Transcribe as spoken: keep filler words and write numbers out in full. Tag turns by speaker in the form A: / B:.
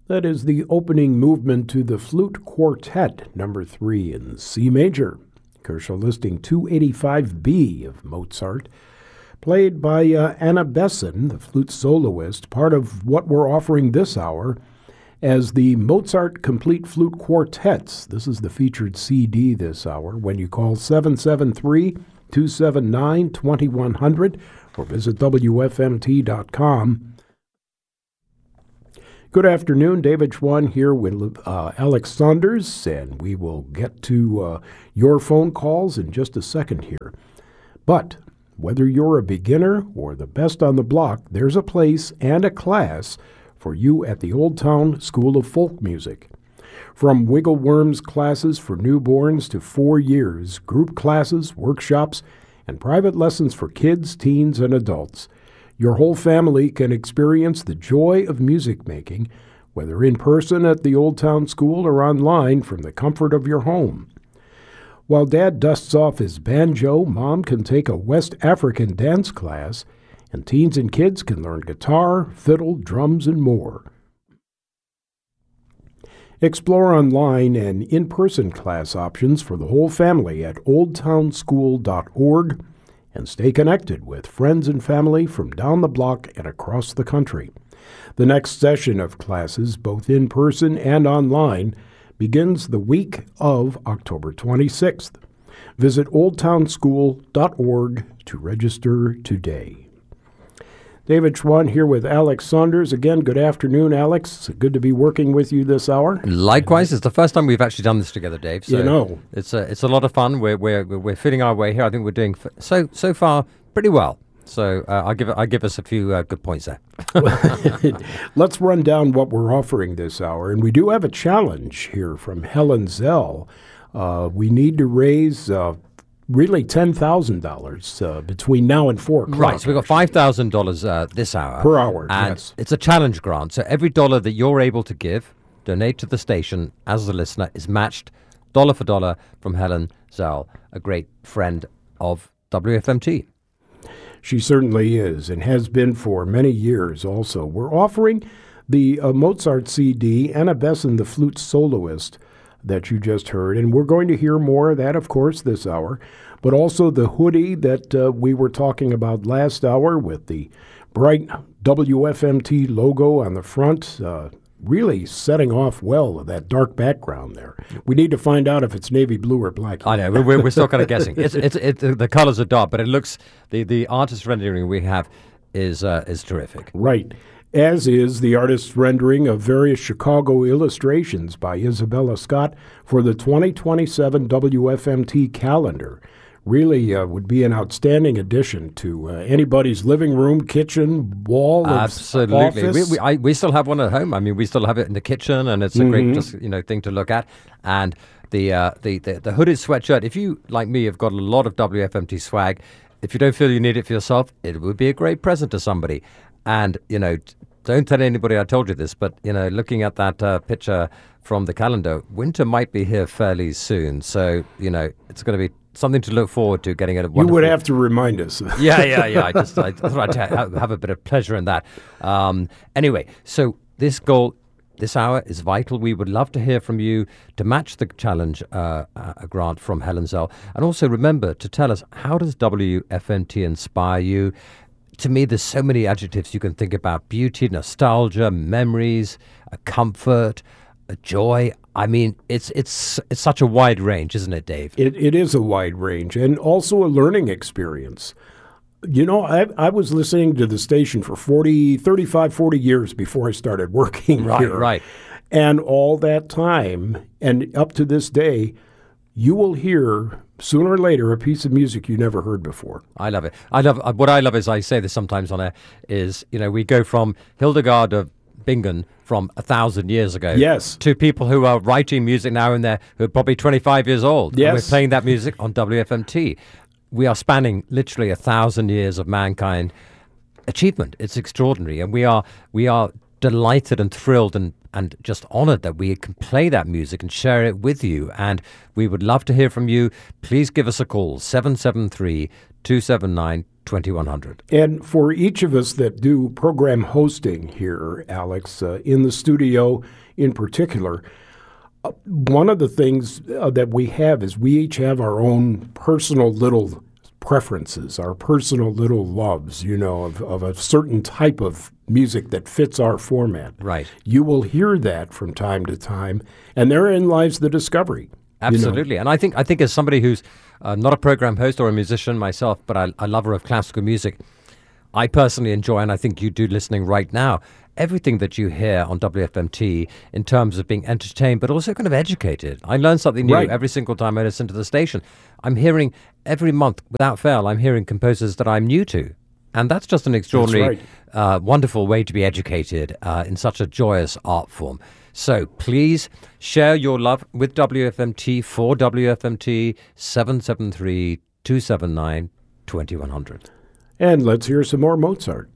A: That is the opening movement to the Flute Quartet, number three in C major, Kershaw listing two eighty-five B of Mozart, played by uh, Anna Besson, the flute soloist, part of what we're offering this hour as the Mozart Complete Flute Quartets. This is the featured C D this hour. When you call seven seven three, two seven nine, two one zero zero or visit W F M T dot com. Good afternoon, David Schwann here with uh, Alex Saunders, and we will get to uh, your phone calls in just a second here. But whether you're a beginner or the best on the block, there's a place and a class for you at the Old Town School of Folk Music. From Wiggle Worms classes for newborns to four years, group classes, workshops, and private lessons for kids, teens, and adults, your whole family can experience the joy of music making, whether in person at the Old Town School or online from the comfort of your home. While Dad dusts off his banjo, Mom can take a West African dance class, and teens and kids can learn guitar, fiddle, drums, and more. Explore online and in-person class options for the whole family at old town school dot org and stay connected with friends and family from down the block and across the country. The next session of classes, both in person and online, begins the week of October twenty-sixth. Visit old town school dot org to register today. David Schwann here with Alex Saunders. Again, good afternoon, Alex. Good to be working with you this hour.
B: Likewise, it's the first time we've actually done this together, Dave. So
A: you know,
B: it's a it's a lot of fun. We're we're we're feeling our way here. I think we're doing f- so so far pretty well. So uh, I give I give us a few uh, good points there.
A: Let's run down what we're offering this hour, and we do have a challenge here from Helen Zell. Uh, we need to raise. Uh, Really, ten thousand dollars uh, between now and four o'clock.
B: Right, so we've got five thousand dollars uh, this hour.
A: Per hour,
B: and
A: yes.
B: It's a challenge grant, so every dollar that you're able to give, donate to the station as a listener, is matched dollar for dollar from Helen Zell, a great friend of W F M T.
A: She certainly is, and has been for many years also. We're offering the uh, Mozart C D, Anna Besson, the flute soloist, that you just heard. And we're going to hear more of that, of course, this hour, but also the hoodie that uh, we were talking about last hour with the bright W F M T logo on the front, uh, really setting off well that dark background there. We need to find out if it's navy blue or black.
B: I know, we're, we're still kind of guessing. It's, it's, it, the colors are dark, but it looks, the, the artist rendering we have is uh, is terrific.
A: Right. As is the artist's rendering of various Chicago illustrations by Isabella Scott for the twenty twenty-seven W F M T calendar. Really uh, would be an outstanding addition to uh, anybody's living room, kitchen, wall,
B: Absolutely.
A: office.
B: We, we, I, we still have one at home. I mean, we still have it in the kitchen, and it's a mm-hmm. great just, you know, thing to look at. And the, uh, the, the, the hooded sweatshirt, if you, like me, have got a lot of W F M T swag, if you don't feel you need it for yourself, it would be a great present to somebody. And, you know, don't tell anybody I told you this, but, you know, looking at that uh, picture from the calendar, winter might be here fairly soon. So, you know, it's going to be something to look forward to, getting a wonderful...
A: You would have to remind us.
B: yeah, yeah, yeah. I just I thought I'd ha- have a bit of pleasure in that. Um, anyway, so this goal, this hour is vital. We would love to hear from you to match the challenge uh, uh, grant from Helen Zell. And also remember to tell us, how does W F M T inspire you? To me, there's so many adjectives you can think about: beauty, nostalgia, memories, a comfort, a joy. I mean, it's it's it's such a wide range, isn't it, Dave?
A: It It is a wide range, and also a learning experience. You know, I I was listening to the station for forty, thirty-five, forty years before I started working
B: right,
A: here.
B: Right, right.
A: And all that time, and up to this day, you will hear sooner or later a piece of music you never heard before.
B: I love it. I love what I love is, I say this sometimes on air, is, you know, we go from Hildegard of Bingen from a thousand years ago,
A: yes,
B: to people who are writing music now and there who are probably twenty-five years old.
A: Yes.
B: And we're playing that music on W F M T. We are spanning literally a thousand years of mankind achievement. It's extraordinary, and we are we are delighted and thrilled and, and just honored that we can play that music and share it with you. And we would love to hear from you. Please give us a call, seven seven three, two seven nine, two one zero zero.
A: And for each of us that do program hosting here, Alex, uh, in the studio in particular, uh, one of the things uh, that we have is we each have our own personal little preferences, our personal little loves, you know, of, of a certain type of music that fits our format.
B: Right.
A: You will hear that from time to time, and therein lies the discovery.
B: Absolutely.
A: You know?
B: And I think I think as somebody who's uh, not a program host or a musician myself, but I, a lover of classical music, I personally enjoy, and I think you do listening right now, everything that you hear on W F M T in terms of being entertained, but also kind of educated. I learn something new
A: right.
B: every single time I listen to the station. I'm hearing every month, without fail, I'm hearing composers that I'm new to. And that's just an extraordinary,
A: right.
B: uh, wonderful way to be educated uh, in such a joyous art form. So please share your love with W F M T for W F M T, seven seven three, two seven nine, two one zero zero.
A: And let's hear some more Mozart.